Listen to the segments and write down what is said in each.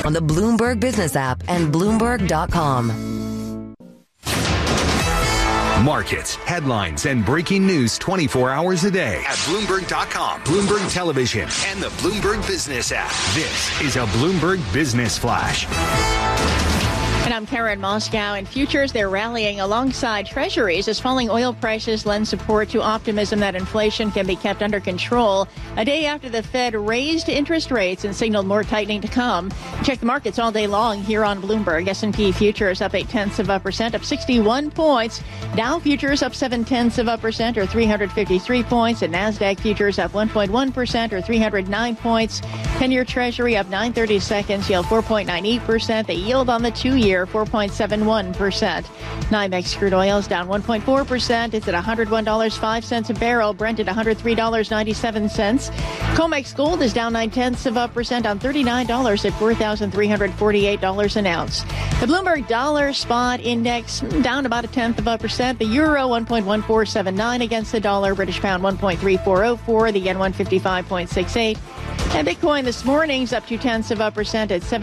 on the Bloomberg Business app and Bloomberg.com. Markets, headlines, and breaking news 24 hours a day at Bloomberg.com, Bloomberg Television, and the Bloomberg Business app. This is a Bloomberg Business Flash. And I'm Karen Moscow. In futures, they're rallying alongside treasuries as falling oil prices lend support to optimism that inflation can be kept under control. A day after the Fed raised interest rates and signaled more tightening to come. Check the markets all day long here on Bloomberg. S&P futures up 0.8%, up 61 points. Dow futures up 0.7%, or 353 points. And NASDAQ futures up 1.1%, or 309 points. 10-year Treasury up 9/32, yield 4.98%. The yield on the 2-year 4.71%. NYMEX crude oil is down 1.4%. It's at $101.05 a barrel. Brent at $103.97. COMEX gold is down 0.9% on $39 at $4,348 an ounce. The Bloomberg Dollar Spot Index down about 0.1%. The euro 1.1479 against the dollar. British pound 1.3404. The yen 155.68. And Bitcoin this morning's up 0.2% at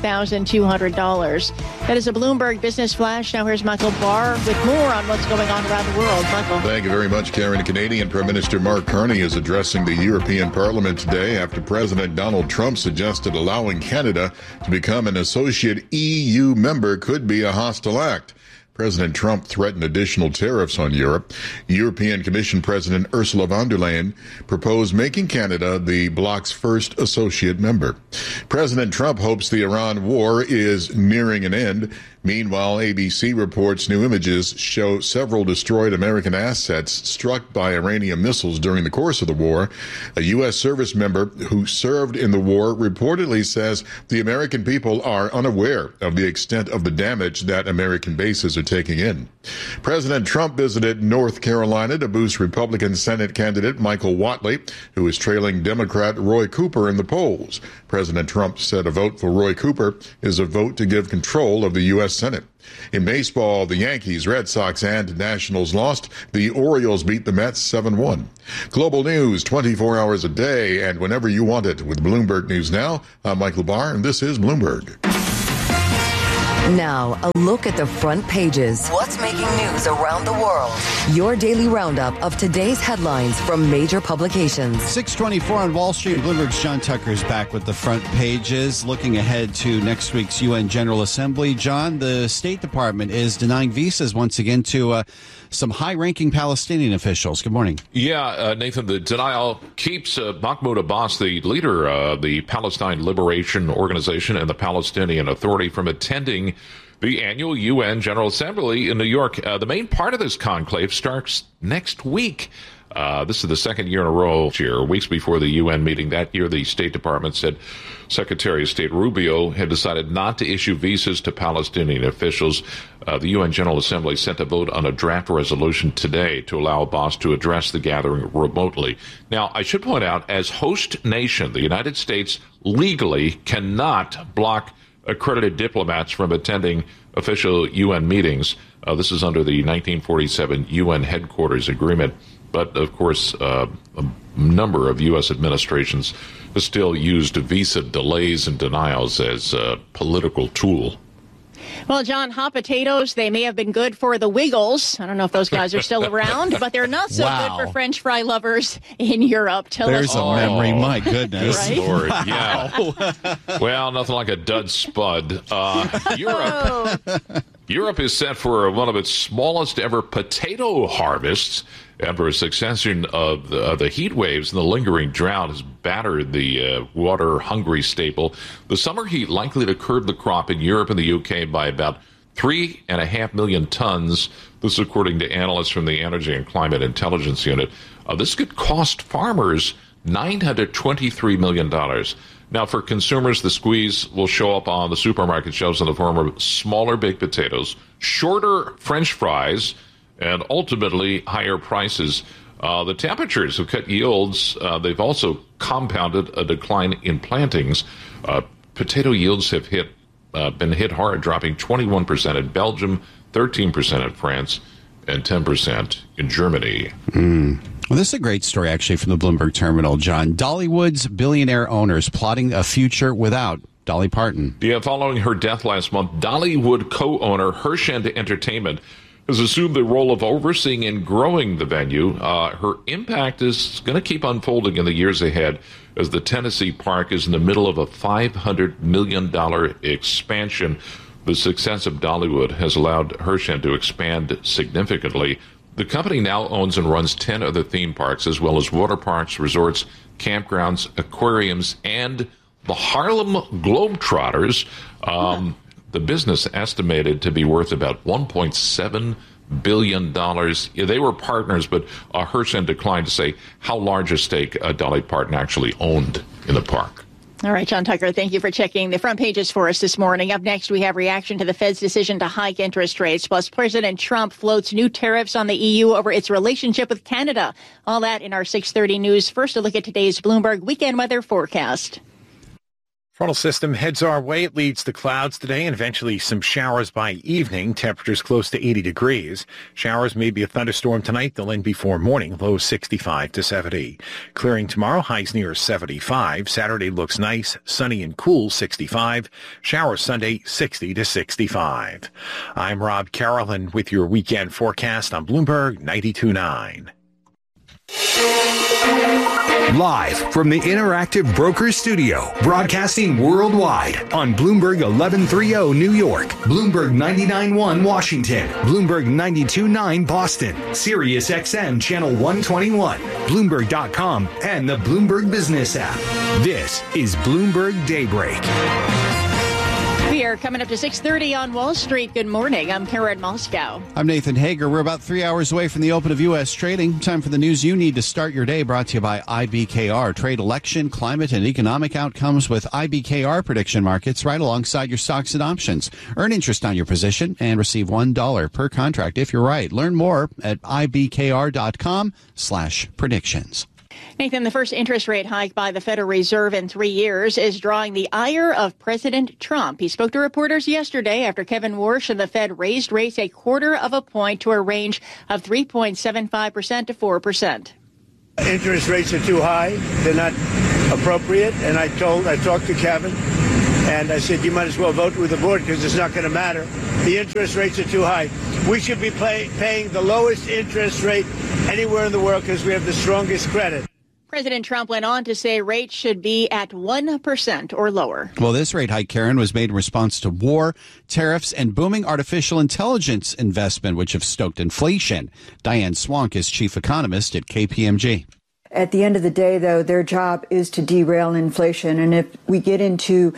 $76,200. That is a Bloomberg Business Flash. Now here's Michael Barr with more on what's going on around the world. Michael. Thank you very much, Karen. Canadian Prime Minister Mark Carney is addressing the European Parliament today after President Donald Trump suggested allowing Canada to become an associate EU member could be a hostile act. President Trump threatened additional tariffs on Europe. European Commission President Ursula von der Leyen proposed making Canada the bloc's first associate member. President Trump hopes the Iran war is nearing an end. Meanwhile, ABC reports new images show several destroyed American assets struck by Iranian missiles during the course of the war. A U.S. service member who served in the war reportedly says the American people are unaware of the extent of the damage that American bases are taking in. President Trump visited North Carolina to boost Republican Senate candidate Michael Whatley, who is trailing Democrat Roy Cooper in the polls. President Trump said a vote for Roy Cooper is a vote to give control of the U.S. Senate. In baseball, the Yankees, Red Sox, and Nationals lost. The Orioles beat the Mets 7-1. Global news 24 hours a day and whenever you want it with Bloomberg News Now. I'm Michael Barr, and this is Bloomberg. Now, a look at the front pages. What's making news around the world? Your daily roundup of today's headlines from major publications. 6:24 on Wall Street. Bloomberg's John Tucker is back with the front pages. Looking ahead to next week's UN General Assembly. John, the State Department is denying visas once again to some high-ranking Palestinian officials. Good morning. Yeah, Nathan, the denial keeps Mahmoud Abbas, the leader of the Palestine Liberation Organization and the Palestinian Authority, from attending the annual UN General Assembly in New York. The main part of this conclave starts next week. This is the second year in a row here. Weeks before the UN meeting that year, the State Department said Secretary of State Rubio had decided not to issue visas to Palestinian officials. The UN General Assembly sent a vote on a draft resolution today to allow Abbas to address the gathering remotely. Now, I should point out, as host nation, the United States legally cannot block accredited diplomats from attending official UN meetings. This is under the 1947 UN Headquarters Agreement. But, of course, a number of U.S. administrations have still used visa delays and denials as a political tool. Well, John, hot potatoes, they may have been good for the Wiggles. I don't know if those guys are still around, but they're not so good for French fry lovers in Europe. There's a memory, my goodness. Right? Lord, yeah. Well, nothing like a dud spud. Europe is set for one of its smallest ever potato harvests after a succession of the heat waves and the lingering drought has battered the water-hungry staple. The summer heat likely to curb the crop in Europe and the UK by about 3.5 million tons. This is according to analysts from the Energy and Climate Intelligence Unit. This could cost farmers $923 million. Now, for consumers, the squeeze will show up on the supermarket shelves in the form of smaller baked potatoes, shorter French fries, and ultimately higher prices. The temperatures have cut yields. They've also compounded a decline in plantings. Potato yields have been hit hard, dropping 21% in Belgium, 13% in France, and 10% in Germany. Well, this is a great story, actually, from the Bloomberg Terminal, John. Dollywood's billionaire owners plotting a future without Dolly Parton. Yeah, following her death last month, Dollywood co-owner Herschend Entertainment has assumed the role of overseeing and growing the venue. Her impact is going to keep unfolding in the years ahead as the Tennessee Park is in the middle of a $500 million expansion. The success of Dollywood has allowed Herschend to expand significantly. The company now owns and runs 10 other theme parks, as well as water parks, resorts, campgrounds, aquariums, and the Harlem Globetrotters. The business estimated to be worth about $1.7 billion. Yeah, they were partners, but Herschend declined to say how large a stake Dolly Parton actually owned in the park. All right, John Tucker, thank you for checking the front pages for us this morning. Up next, we have reaction to the Fed's decision to hike interest rates, plus President Trump floats new tariffs on the EU over its relationship with Canada. All that in our 6:30 news. First, a look at today's Bloomberg weekend weather forecast. Frontal system heads our way. It leads to clouds today and eventually some showers by evening. Temperatures close to 80 degrees. Showers may be a thunderstorm tonight. They'll end before morning. Lows 65 to 70. Clearing tomorrow. Highs near 75. Saturday looks nice, sunny and cool, 65. Showers Sunday, 60 to 65. I'm Rob Carolan with your weekend forecast on Bloomberg 92.9. Live from the Interactive Brokers Studio, broadcasting worldwide on Bloomberg 1130 New York, Bloomberg 99.1 Washington, Bloomberg 92.9 Boston, Sirius XM Channel 121, Bloomberg.com, and the Bloomberg Business app. This is Bloomberg Daybreak. We are coming up to 6:30 on Wall Street. Good morning. I'm Karen Moscow. I'm Nathan Hager. We're about 3 hours away from the open of U.S. trading. Time for the news you need to start your day, brought to you by IBKR. Trade election, climate, and economic outcomes with IBKR prediction markets right alongside your stocks and options. Earn interest on your position and receive $1 per contract if you're right. Learn more at ibkr.com/predictions. Nathan, the first interest rate hike by the Federal Reserve in 3 years is drawing the ire of President Trump. He spoke to reporters yesterday after Kevin Warsh and the Fed raised rates a quarter of a point to a range of 3.75% to 4%. Interest rates are too high. They're not appropriate. And I talked to Kevin, and I said, you might as well vote with the board because it's not going to matter. The interest rates are too high. We should be paying the lowest interest rate anywhere in the world because we have the strongest credit. President Trump went on to say rates should be at 1% or lower. Well, this rate hike, Karen, was made in response to war, tariffs, and booming artificial intelligence investment, which have stoked inflation. Diane Swank is chief economist at KPMG. At the end of the day, though, their job is to derail inflation. And if we get into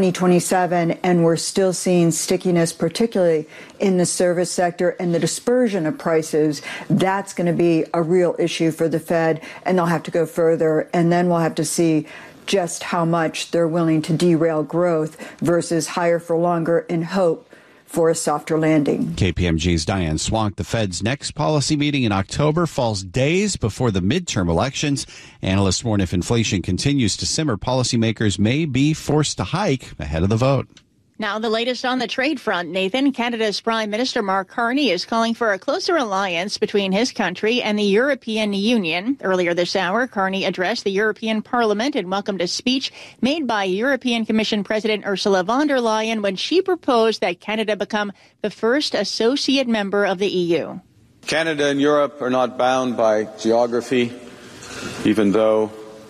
2027 and we're still seeing stickiness, particularly in the service sector and the dispersion of prices, that's going to be a real issue for the Fed. And they'll have to go further. And then we'll have to see just how much they're willing to derail growth versus higher for longer in hope for a softer landing. KPMG's Diane Swank. The Fed's next policy meeting in October falls days before the midterm elections. Analysts warn if inflation continues to simmer, policymakers may be forced to hike ahead of the vote. Now, the latest on the trade front, Nathan. Canada's Prime Minister Mark Carney is calling for a closer alliance between his country and the European Union. Earlier this hour, Carney addressed the European Parliament and welcomed a speech made by European Commission President Ursula von der Leyen when she proposed that Canada become the first associate member of the EU. Canada and Europe are not bound by geography, even though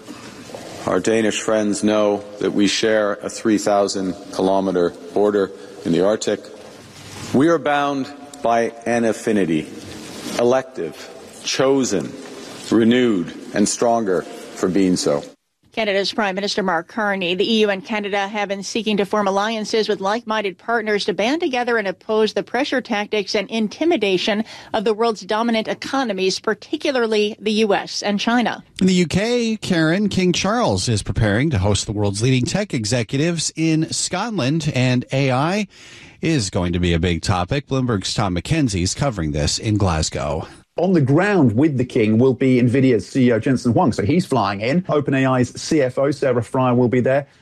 our Danish friends know that we share a 3,000-kilometer border in the Arctic. We are bound by an affinity, elective, chosen, renewed, and stronger for being so. Canada's Prime Minister Mark Carney. The EU and Canada have been seeking to form alliances with like-minded partners to band together and oppose the pressure tactics and intimidation of the world's dominant economies, particularly the U.S. and China. In the UK, Karen, King Charles is preparing to host the world's leading tech executives in Scotland, and AI is going to be a big topic. Bloomberg's Tom McKenzie is covering this in Glasgow. On the ground with the king will be NVIDIA's CEO Jensen Huang. So he's flying in. OpenAI's CFO Sarah Fryer will be there.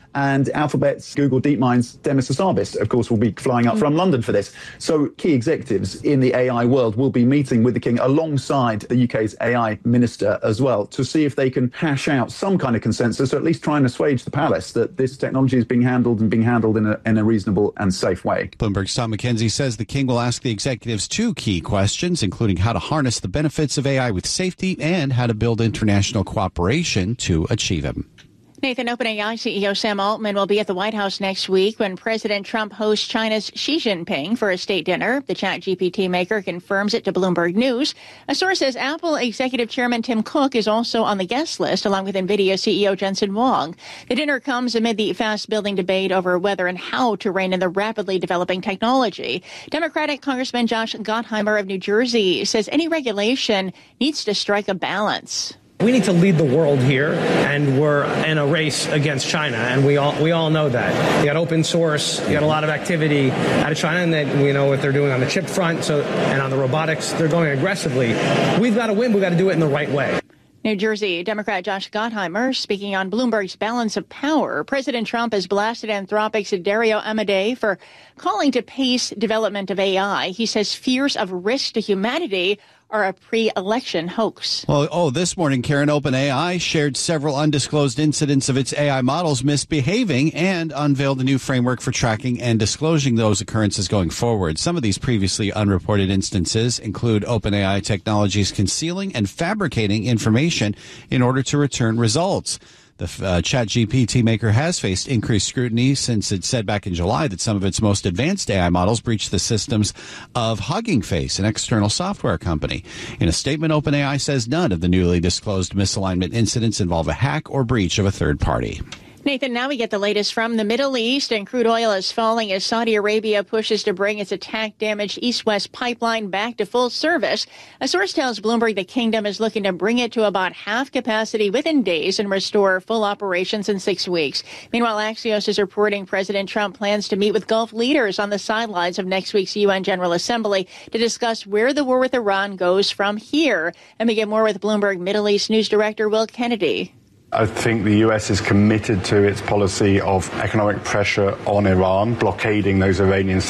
And Alphabet's Google DeepMind's Demis Hassabis, of course, will be flying up from London for this. So key executives in the AI world will be meeting with the king alongside the UK's AI minister as well to see if they can hash out some kind of consensus, or at least try and assuage the palace that this technology is being handled in a reasonable and safe way. Bloomberg's Tom McKenzie says the king will ask the executives two key questions, including how to harness the benefits of AI with safety and how to build international cooperation to achieve them. Nathan, OpenAI CEO Sam Altman will be at the White House next week when President Trump hosts China's Xi Jinping for a state dinner. The ChatGPT maker confirms it to Bloomberg News. A source says Apple Executive Chairman Tim Cook is also on the guest list, along with NVIDIA CEO Jensen Huang. The dinner comes amid the fast-building debate over whether and how to rein in the rapidly developing technology. Democratic Congressman Josh Gottheimer of New Jersey says any regulation needs to strike a balance. We need to lead the world here, and we're in a race against China, and we all know that. You got open source, you got a lot of activity out of China, and we know what they're doing on the chip front, and on the robotics, they're going aggressively. We've got to win. We've got to do it in the right way. New Jersey Democrat Josh Gottheimer speaking on Bloomberg's Balance of Power. President Trump has blasted Anthropic's Dario Amodei for calling to pace development of AI. He says fears of risk to humanity are a pre-election hoax. Well, this morning, Karen, OpenAI shared several undisclosed incidents of its AI models misbehaving and unveiled a new framework for tracking and disclosing those occurrences going forward. Some of these previously unreported instances include OpenAI Technologies concealing and fabricating information in order to return results. The ChatGPT maker has faced increased scrutiny since it said back in July that some of its most advanced AI models breached the systems of Hugging Face, an external software company. In a statement, OpenAI says none of the newly disclosed misalignment incidents involve a hack or breach of a third party. Nathan, now we get the latest from the Middle East, and crude oil is falling as Saudi Arabia pushes to bring its attack-damaged East-West pipeline back to full service. A source tells Bloomberg the kingdom is looking to bring it to about half capacity within days and restore full operations in 6 weeks. Meanwhile, Axios is reporting President Trump plans to meet with Gulf leaders on the sidelines of next week's UN General Assembly to discuss where the war with Iran goes from here. And we get more with Bloomberg Middle East News Director Will Kennedy. I think the U.S. is committed to its policy of economic pressure on Iran, blockading those Iranian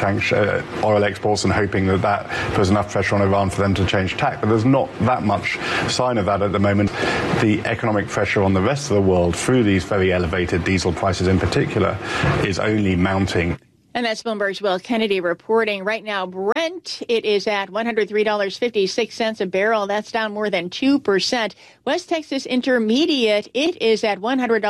oil exports and hoping that puts enough pressure on Iran for them to change tack. But there's not that much sign of that at the moment. The economic pressure on the rest of the world through these very elevated diesel prices in particular is only mounting. And that's Bloomberg's Will Kennedy reporting. Right now, Brent, it is at $103.56 a barrel. That's down more than 2%. West Texas Intermediate, it is at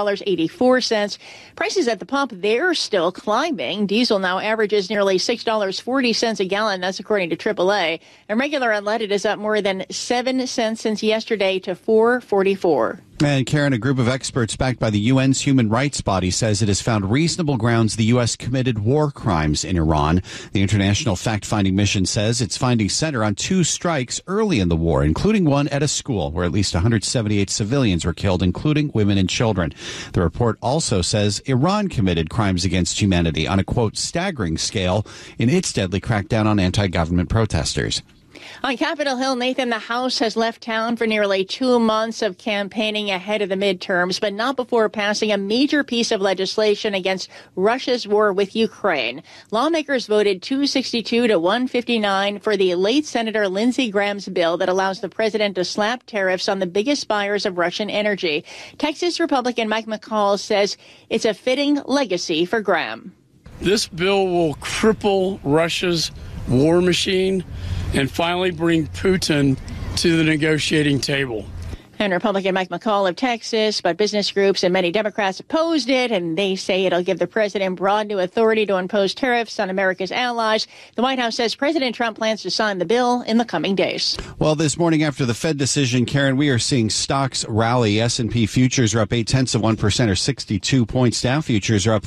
$100.84. Prices at the pump, they're still climbing. Diesel now averages nearly $6.40 a gallon. That's according to AAA. And regular unleaded is up more than 7 cents since yesterday to $4.44. And Karen, a group of experts backed by the UN's human rights body says it has found reasonable grounds the U.S. committed war crimes in Iran. The international fact-finding mission says its findings center on 2 strikes early in the war, including one at a school where at least 178 civilians were killed, including women and children. The report also says Iran committed crimes against humanity on a, quote, staggering scale in its deadly crackdown on anti-government protesters. On Capitol Hill, Nathan, the House has left town for nearly 2 months of campaigning ahead of the midterms, but not before passing a major piece of legislation against Russia's war with Ukraine. Lawmakers voted 262 to 159 for the late Senator Lindsey Graham's bill that allows the president to slap tariffs on the biggest buyers of Russian energy. Texas Republican Mike McCall says it's a fitting legacy for Graham. This bill will cripple Russia's war machine and finally bring Putin to the negotiating table. And Republican Mike McCall of Texas, but business groups and many Democrats opposed it, and they say it'll give the president broad new authority to impose tariffs on America's allies. The White House says President Trump plans to sign the bill in the coming days. Well, this morning after the Fed decision, Karen, we are seeing stocks rally. S&P futures are up 0.8% or 62 points. Dow futures are up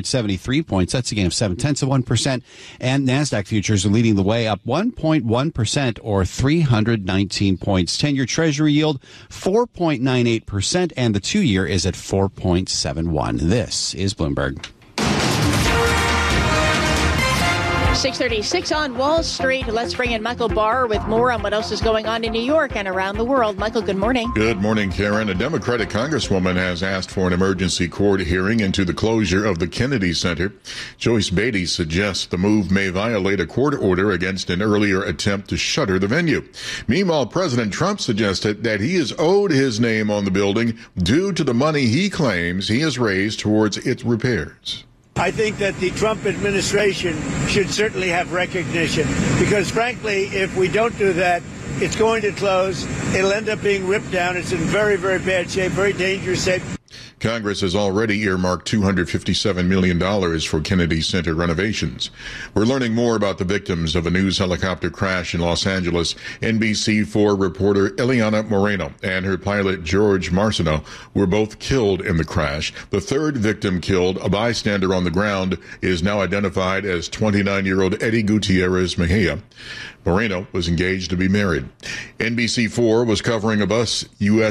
373 points. That's a gain of 0.7%. And NASDAQ futures are leading the way, up 1.1% or 319 points. 10-year Treasury yield 4.98%, and the 2-year is at 4.71. This is Bloomberg. 6:36 on Wall Street. Let's bring in Michael Barr with more on what else is going on in New York and around the world. Michael, good morning. Good morning, Karen. A Democratic congresswoman has asked for an emergency court hearing into the closure of the Kennedy Center. Joyce Beatty suggests the move may violate a court order against an earlier attempt to shutter the venue. Meanwhile, President Trump suggested that he is owed his name on the building due to the money he claims he has raised towards its repairs. I think that the Trump administration should certainly have recognition because, frankly, if we don't do that, it's going to close. It'll end up being ripped down. It's in very, very bad shape, very dangerous shape. Congress has already earmarked $257 million for Kennedy Center renovations. We're learning more about the victims of a news helicopter crash in Los Angeles. NBC4 reporter Eliana Moreno and her pilot George Marciano were both killed in the crash. The third victim killed, a bystander on the ground, is now identified as 29-year-old Eddie Gutierrez Mejia. Moreno was engaged to be married. NBC4 was covering a bus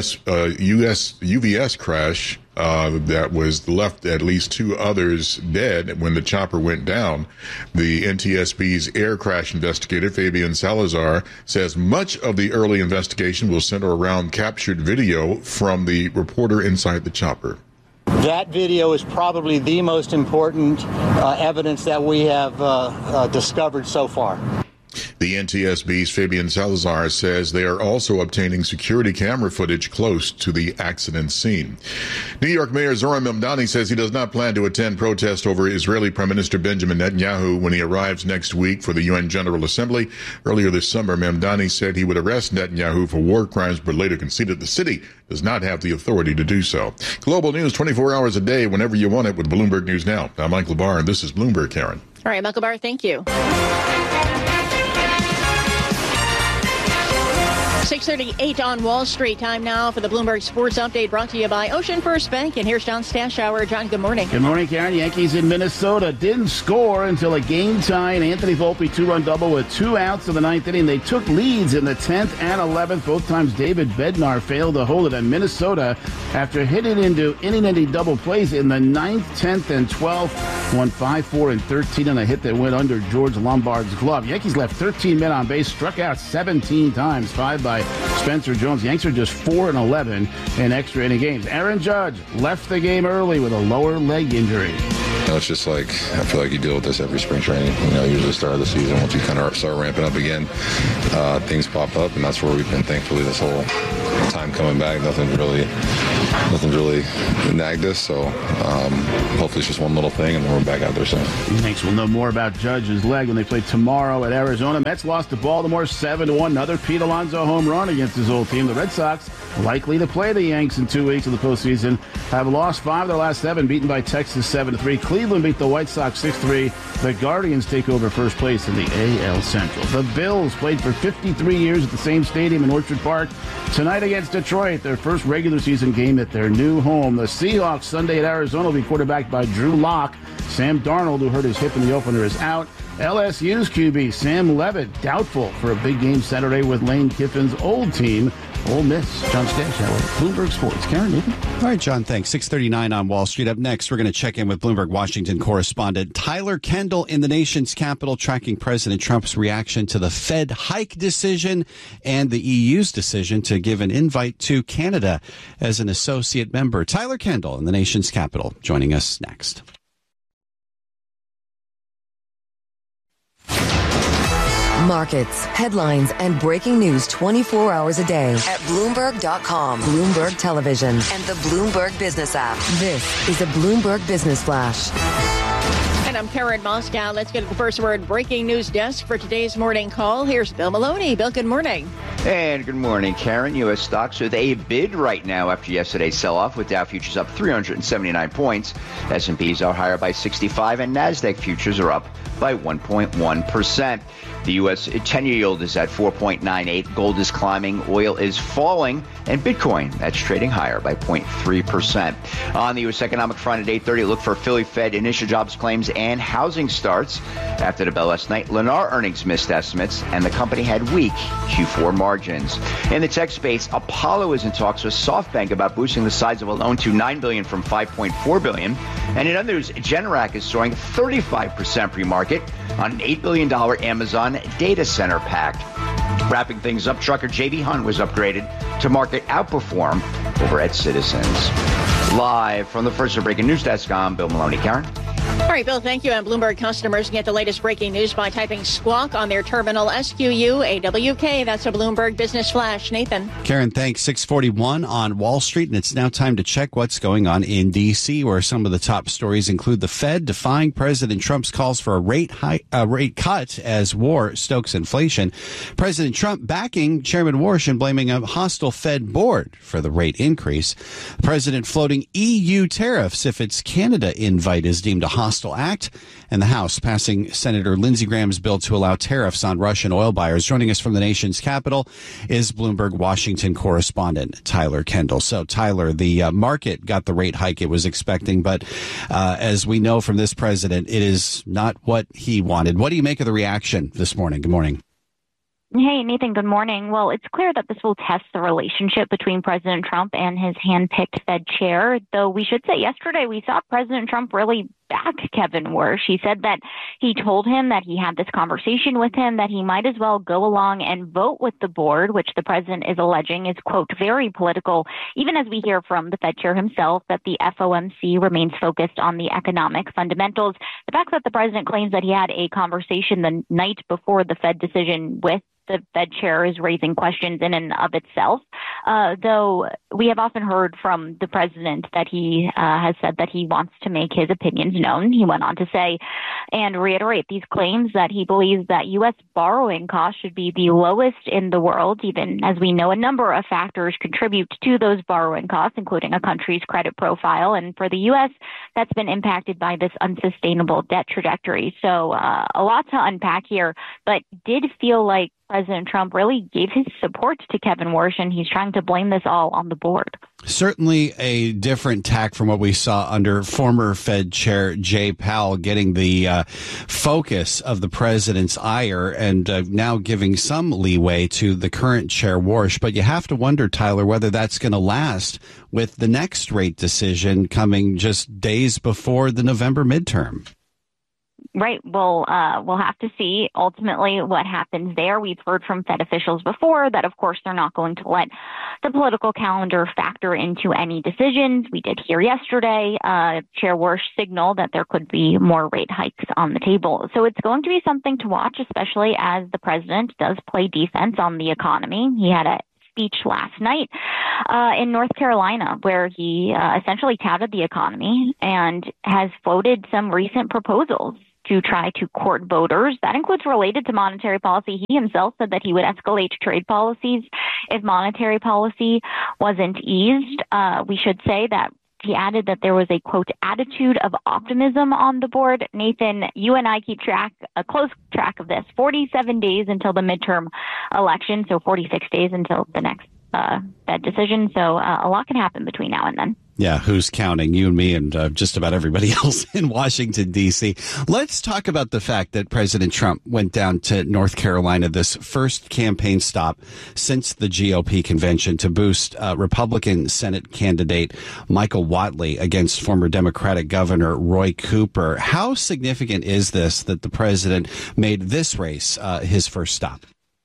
UVS crash that was left at least two others dead when the chopper went down. The NTSB's air crash investigator, Fabian Salazar, says much of the early investigation will center around captured video from the reporter inside the chopper. That video is probably the most important evidence that we have discovered so far. The NTSB's Fabian Salazar says they are also obtaining security camera footage close to the accident scene. New York Mayor Zoran Mamdani says he does not plan to attend protest over Israeli Prime Minister Benjamin Netanyahu when he arrives next week for the UN General Assembly. Earlier this summer, Mamdani said he would arrest Netanyahu for war crimes, but later conceded the city does not have the authority to do so. Global news 24 hours a day, whenever you want it, with Bloomberg News Now. I'm Michael Barr, and this is Bloomberg, Karen. All right, Michael Barr, thank you. 6:38 on Wall Street. Time now for the Bloomberg Sports Update, brought to you by Ocean First Bank. And here's John Stashower. John, good morning. Good morning, Karen. Yankees in Minnesota didn't score until a game tie, and Anthony Volpe two-run double with 2 outs in the ninth inning. They took leads in the 10th and 11th. Both times David Bednar failed to hold it, and Minnesota, after hitting into inning-ending double plays in the 9th, 10th, and 12th, won 5-4 and 13 on a hit that went under George Lombard's glove. Yankees left 13 men on base, struck out 17 times, 5 by Spencer Jones. Yankees are just 4-11 in extra inning games. Aaron Judge left the game early with a lower leg injury. It's just like, I feel like you deal with this every spring training. Usually the start of the season, once you kind of start ramping up again, things pop up, and that's where we've been, thankfully, this whole time coming back. Nothing's really nagged us, so hopefully it's just one little thing, and then we're back out there soon. Thanks. We'll know more about Judge's leg when they play tomorrow at Arizona. Mets lost to Baltimore 7-1. Another Pete Alonso home run against his old team. The Red Sox, likely to play the Yanks in 2 weeks of the postseason, have lost 5 of their last 7, beaten by Texas 7-3. Cleveland beat the White Sox 6-3. The Guardians take over first place in the AL Central. The Bills played for 53 years at the same stadium in Orchard Park. Tonight against Detroit, their first regular season game at their new home. The Seahawks Sunday at Arizona will be quarterbacked by Drew Lock. Sam Darnold, who hurt his hip in the opener, is out. LSU's QB Sam Levitt doubtful for a big game Saturday with Lane Kiffin's old team, Ole Miss. John Stashower, Bloomberg Sports. Karen, Nathan? All right, John, thanks. 6:39 on Wall Street. Up next, we're going to check in with Bloomberg Washington correspondent Tyler Kendall in the nation's capital, tracking President Trump's reaction to the Fed hike decision and the EU's decision to give an invite to Canada as an associate member. Tyler Kendall in the nation's capital, joining us next. Markets, headlines, and breaking news 24 hours a day at Bloomberg.com, Bloomberg Television, and the Bloomberg Business app. This is a Bloomberg Business Flash. And I'm Karen Moscow. Let's get to the first word breaking news desk for today's morning call. Here's Bill Maloney. Bill, good morning. And good morning, Karen. U.S. stocks with a bid right now after yesterday's sell-off, with Dow futures up 379 points. S&Ps are higher by 65, and NASDAQ futures are up by 1.1%. The U.S. 10-year yield is at 4.98. Gold is climbing. Oil is falling. And Bitcoin, that's trading higher by 0.3%. On the U.S. economic front at 8:30, look for Philly Fed initial jobs claims and and housing starts. After the bell last night, Lennar earnings missed estimates, and the company had weak Q4 margins. In the tech space, Apollo is in talks with SoftBank about boosting the size of a loan to $9 billion from $5.4 billion. And in other news, Generac is soaring 35% pre-market on an $8 billion Amazon data center pact. Wrapping things up, trucker J.B. Hunt was upgraded to market outperform over at Citizens. Live from the First Breaking News Desk, I'm Bill Maloney. Karen? All right, Bill, thank you. And Bloomberg customers can get the latest breaking news by typing Squawk on their terminal, SQUAWK. That's a Bloomberg Business Flash. Nathan. Karen, thanks. 6:41 on Wall Street, and it's now time to check what's going on in D.C., where some of the top stories include the Fed defying President Trump's calls for a rate cut as war stokes inflation, President Trump backing Chairman Warsh and blaming a hostile Fed board for the rate increase, the President floating EU tariffs if its Canada invite is deemed a hostile act, and the House passing Senator Lindsey Graham's bill to allow tariffs on Russian oil buyers. Joining us from the nation's capital is Bloomberg Washington correspondent Tyler Kendall. So, Tyler, the market got the rate hike it was expecting, but as we know from this president, it is not what he wanted. What do you make of the reaction this morning? Good morning. Hey, Nathan, good morning. Well, it's clear that this will test the relationship between President Trump and his hand-picked Fed chair, though we should say yesterday we saw President Trump really back Kevin Warsh. He said that he told him that he had this conversation with him, that he might as well go along and vote with the board, which the president is alleging is, quote, very political, even as we hear from the Fed chair himself that the FOMC remains focused on the economic fundamentals. The fact that the president claims that he had a conversation the night before the Fed decision with the Fed chair is raising questions in and of itself, though we have often heard from the president that he has said that he wants to make his opinions known. He went on to say and reiterate these claims that he believes that U.S. borrowing costs should be the lowest in the world, even as we know a number of factors contribute to those borrowing costs, including a country's credit profile. And for the U.S., that's been impacted by this unsustainable debt trajectory. So a lot to unpack here, but did feel like President Trump really gave his support to Kevin Warsh, and he's trying to blame this all on the board. Certainly a different tack from what we saw under former Fed Chair Jay Powell, getting the focus of the president's ire and now giving some leeway to the current Chair Warsh. But you have to wonder, Tyler, whether that's going to last with the next rate decision coming just days before the November midterm. Right. Well, we'll have to see ultimately what happens there. We've heard from Fed officials before that, of course, they're not going to let the political calendar factor into any decisions. We did hear yesterday Chair Warsh signal that there could be more rate hikes on the table. So it's going to be something to watch, especially as the president does play defense on the economy. He had a speech last night in North Carolina where he essentially touted the economy and has floated some recent proposals to try to court voters. That includes related to monetary policy. He himself said that he would escalate trade policies if monetary policy wasn't eased. We should say that he added that there was a, quote, attitude of optimism on the board. Nathan, you and I keep a close track of this. 47 days until the midterm election, so 46 days until the next Fed decision. So a lot can happen between now and then. Yeah, who's counting? You and me and just about everybody else in Washington, D.C. Let's talk about the fact that President Trump went down to North Carolina, this first campaign stop since the GOP convention, to boost Republican Senate candidate Michael Whatley against former Democratic Governor Roy Cooper. How significant is this that the president made this race his first stop?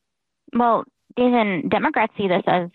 Well, Jason, Democrats see this as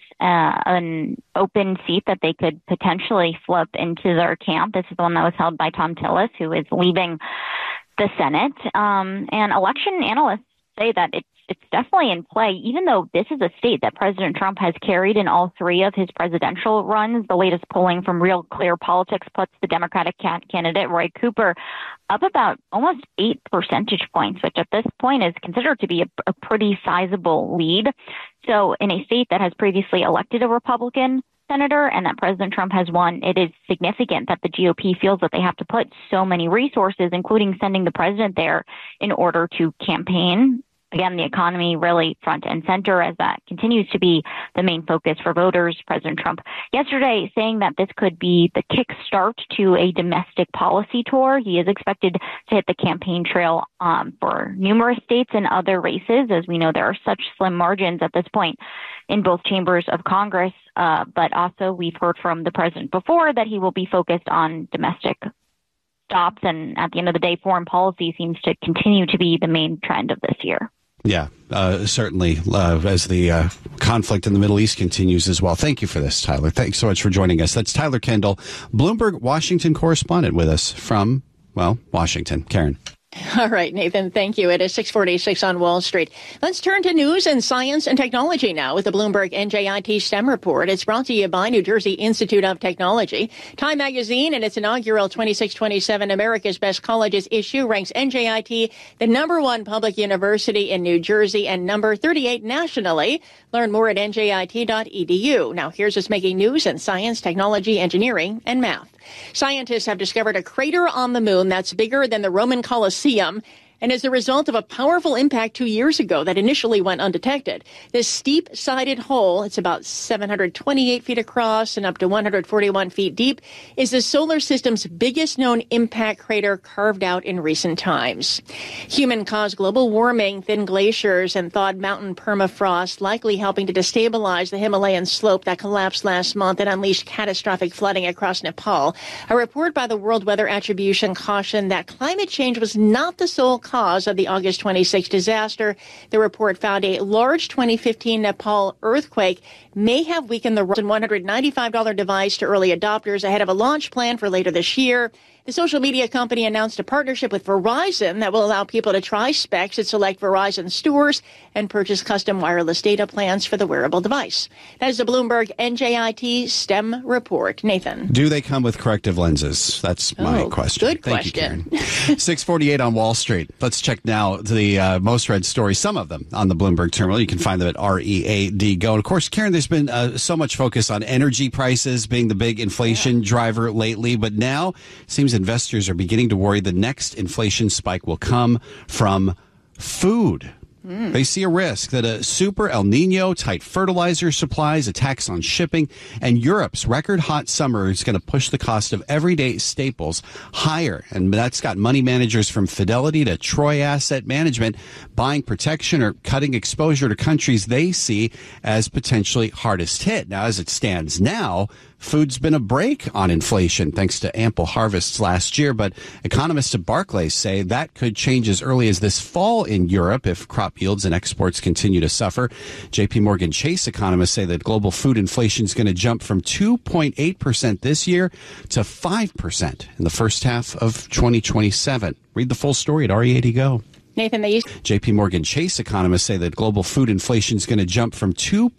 an open seat that they could potentially flip into their camp. This is the one that was held by Tom Tillis, who is leaving the Senate. And election analysts say that it's definitely in play, even though this is a state that President Trump has carried in all three of his presidential runs. The latest polling from Real Clear Politics puts the Democratic candidate, Roy Cooper, up about almost 8 percentage points, which at this point is considered to be a pretty sizable lead. So in a state that has previously elected a Republican senator and that President Trump has won, it is significant that the GOP feels that they have to put so many resources, including sending the president there, in order to campaign again, the economy really front and center as that continues to be the main focus for voters. President Trump yesterday saying that this could be the kickstart to a domestic policy tour. He is expected to hit the campaign trail for numerous states and other races. As we know, there are such slim margins at this point in both chambers of Congress. But also we've heard from the president before that he will be focused on domestic stops. And at the end of the day, foreign policy seems to continue to be the main trend of this year. Yeah, certainly, as the conflict in the Middle East continues as well. Thank you for this, Tyler. Thanks so much for joining us. That's Tyler Kendall, Bloomberg Washington correspondent with us from, well, Washington. Karen. All right, Nathan, thank you. It is 6:46 on Wall Street. Let's turn to news and science and technology now with the Bloomberg NJIT STEM report. It's brought to you by New Jersey Institute of Technology. Time Magazine in its inaugural 26-27 America's Best Colleges issue ranks NJIT the #1 public university in New Jersey and number 38 nationally. Learn more at njit.edu. Now here's what's making news in science, technology, engineering, and math. Scientists have discovered a crater on the moon that's bigger than the Roman Colosseum and is the result of a powerful impact 2 years ago that initially went undetected. This steep-sided hole, it's about 728 feet across and up to 141 feet deep, is the solar system's biggest known impact crater carved out in recent times. Human-caused global warming, thin glaciers, and thawed mountain permafrost likely helping to destabilize the Himalayan slope that collapsed last month and unleashed catastrophic flooding across Nepal. A report by the World Weather Attribution cautioned that climate change was not the sole cause of the August 26 disaster. The report found a large 2015 Nepal earthquake may have weakened the $195 device to early adopters ahead of a launch plan for later this year. The social media company announced a partnership with Verizon that will allow people to try specs at select Verizon stores and purchase custom wireless data plans for the wearable device. That is the Bloomberg NJIT STEM report. Nathan. Do they come with corrective lenses? That's my question. Good Thank question. you, Karen. 6:48 on Wall Street. Let's check now the most read stories, some of them on the Bloomberg terminal. You can find them at READ Go. And of course, Karen, there's been so much focus on energy prices being the big inflation driver lately, but now it seems investors are beginning to worry the next inflation spike will come from food. They see a risk that a super El Nino, tight fertilizer supplies, attacks on shipping, and Europe's record hot summer is going to push the cost of everyday staples higher. And that's got money managers from Fidelity to Troy Asset Management buying protection or cutting exposure to countries they see as potentially hardest hit. Now, as it stands now, food's been a brake on inflation thanks to ample harvests last year, but economists at Barclays say that could change as early as this fall in Europe if crop yields and exports continue to suffer. JP Morgan Chase economists say that global food inflation is going to jump from 2.8% this year to 5% in the first half of 2027. Read the full story at READ Go. Nathan, JP Morgan Chase economists say that global food inflation is going to jump from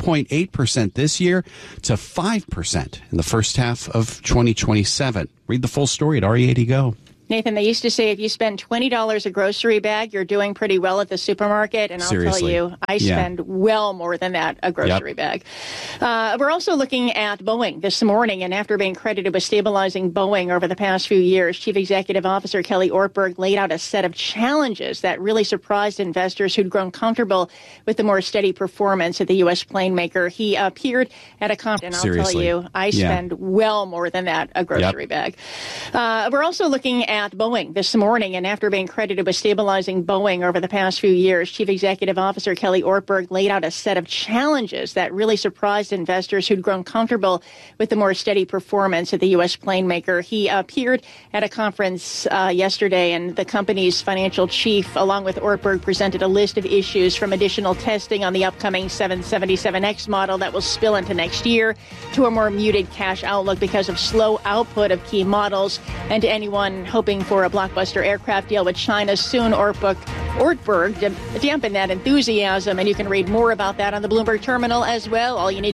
2.8% this year to 5% in the first half of 2027. Read the full story at READ Go. Nathan, they used to say if you spend $20 a grocery bag, you're doing pretty well at the supermarket. And I'll tell you, I spend well more than that a grocery bag. We're also looking at Boeing this morning. And after being credited with stabilizing Boeing over the past few years, Chief Executive Officer Kelly Ortberg laid out a set of challenges that really surprised investors who'd grown comfortable with the more steady performance at the U.S. plane maker. He appeared at a conference, and I'll tell you, I spend well more than that a grocery bag. We're also looking at Boeing this morning, and after being credited with stabilizing Boeing over the past few years, Chief Executive Officer Kelly Ortberg laid out a set of challenges that really surprised investors who'd grown comfortable with the more steady performance at the U.S. plane maker. He appeared at a conference yesterday, and the company's financial chief, along with Ortberg, presented a list of issues from additional testing on the upcoming 777X model that will spill into next year to a more muted cash outlook because of slow output of key models, and to anyone hoping for a blockbuster aircraft deal with China soon. Ortberg dampened that enthusiasm, and you can read more about that on the Bloomberg terminal as well. All you need